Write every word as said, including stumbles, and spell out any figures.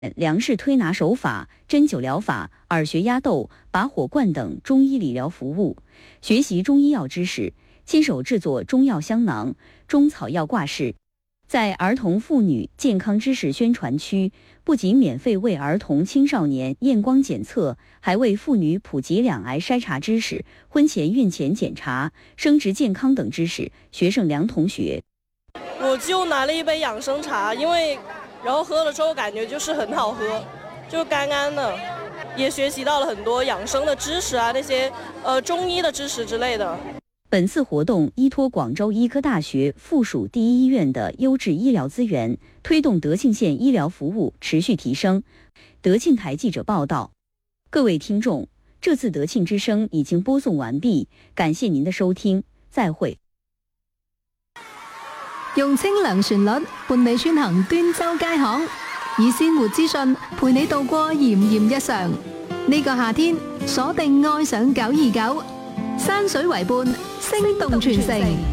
梁氏推拿手法、针灸疗法、耳穴压豆、拔火罐等中医理疗服务，学习中医药知识，亲手制作中药香囊、中草药挂饰。在儿童妇女健康知识宣传区，不仅免费为儿童青少年验光检测，还为妇女普及两癌筛查知识、婚前孕前检查、生殖健康等知识。学生梁同学， 我就拿了一杯养生茶，因为然后喝了之后感觉就是很好喝，就干干的，也学习到了很多养生的知识啊，那些呃中医的知识之类的。 本次活动依托广州医科大学附属第一医院的优质医疗资源，推动德庆县医疗服务持续提升。德庆台记者报道。各位听众，这次德庆之声已经播送完毕，感谢您的收听，再会。 用清涼旋律伴你穿行端州街巷，以鮮活資訊陪你度過炎炎日常。呢個夏天，鎖定愛上九二九，山水為伴，聲動全城。